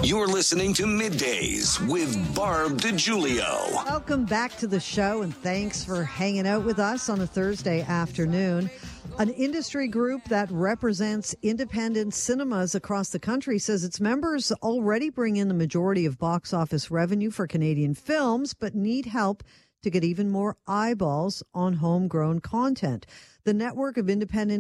You're listening to Middays with Barb DiGiulio. Welcome back to the show, and thanks for hanging out with us on a Thursday afternoon. An industry group that represents independent cinemas across the country says its members already bring in the majority of box office revenue for Canadian films, but need help to get even more eyeballs on homegrown content. The network of independent